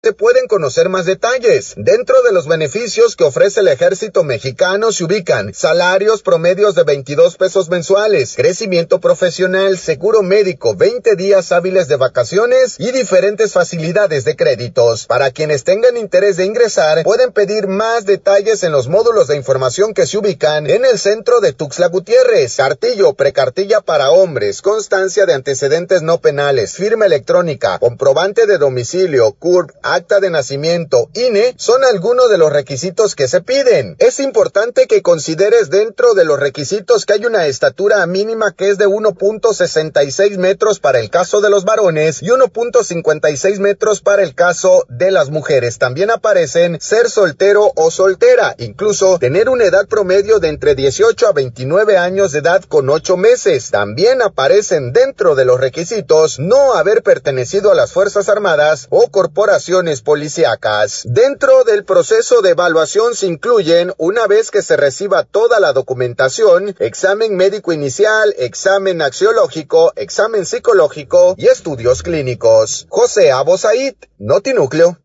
pueden conocer más detalles. Dentro de los beneficios que ofrece el ejército mexicano se ubican salarios promedios de 22 pesos mensuales, crecimiento profesional, seguro médico, 20 días hábiles de vacaciones y diferentes facilidades de créditos. Para quienes tengan interés de ingresar, pueden pedir más detalles en los módulos de información que se ubican en el centro de Tuxtla Gutiérrez. Cartillo, precartilla para hombres, constancia de antecedentes no penales, firma electrónica, comprobante de domicilio, CURP, acta de nacimiento, INE, son algunos de los requisitos que se piden. Es importante que consideres dentro de los requisitos que hay una estatura mínima que es de 1.66 metros para el caso de los varones y 1.56 metros para el caso de las mujeres. También aparecen ser soltero o soltera, incluso tener una edad promedio de entre 18 a 29 años de edad con 8 meses. También aparecen dentro de los requisitos no haber pertenecido a las Fuerzas Armadas o corporaciones policíacas. Dentro del proceso de evaluación se incluyen, una vez que se reciba toda la documentación, examen médico inicial, examen axiológico, examen psicológico y estudios clínicos. José Abosaid, Notinúcleo.